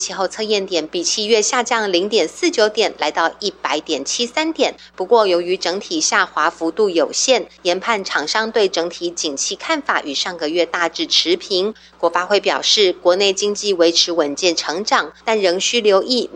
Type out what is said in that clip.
其后测验点比7月下降0.49点，来到100.73点。不过，由于整体下滑幅度有限，研判厂商对整体景气看法与上个月大致持平。国发会表示，国内经济维持稳健成长，但仍需留意